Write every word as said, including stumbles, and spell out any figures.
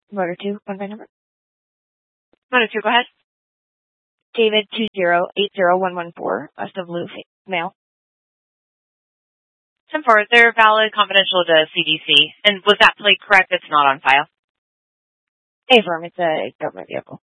Motor two, one by number. Motor two, go ahead. David two zero eight zero one one four, West of Lou, male. ten four, they're valid, confidential to C D C. And was that plate correct? It's not on file. Affirm, it's a government vehicle.